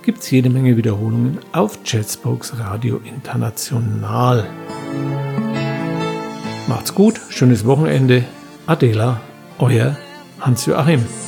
gibt es jede Menge Wiederholungen auf Chatspokes Radio International. Macht's gut, schönes Wochenende. Adela, euer Hans-Joachim.